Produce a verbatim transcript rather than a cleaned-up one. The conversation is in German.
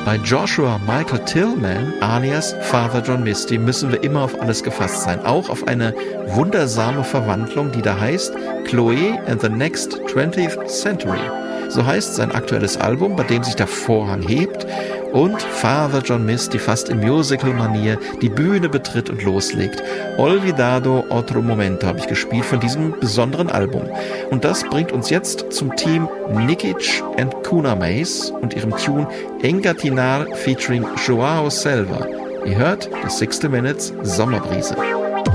Bei Joshua Michael Tillman, alias Father John Misty, müssen wir immer auf alles gefasst sein. Auch auf eine wundersame Verwandlung, die da heißt Chloe and the Next twentieth Century. So heißt sein aktuelles Album, bei dem sich der Vorhang hebt und Father John Misty fast in Musical-Manier die Bühne betritt und loslegt. Olvidado Otro Momento habe ich gespielt von diesem besonderen Album. Und das bringt uns jetzt zum Team Nikic and Kuna Mace und ihrem Tune Engatinar featuring Joao Selva. Ihr hört The sixty Minutes Sommerbrise.